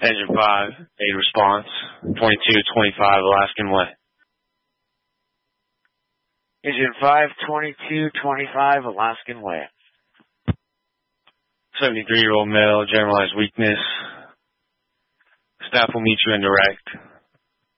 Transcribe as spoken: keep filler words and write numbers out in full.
Engine five, aid response, twenty-two twenty-five Alaskan Way. Engine five, twenty-two twenty-five Alaskan Way. seventy-three-year-old male, generalized weakness. Staff will meet you in direct.